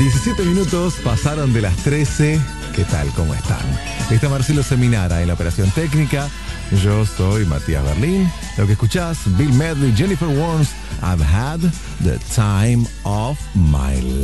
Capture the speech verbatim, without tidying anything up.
diecisiete minutos pasaron de las trece. ¿Qué tal? ¿Cómo están? Está Marcelo Seminara en la operación técnica. Yo soy Matías Berlín. Lo que escuchás, Bill Medley, Jennifer Warnes, I've had the time of my life.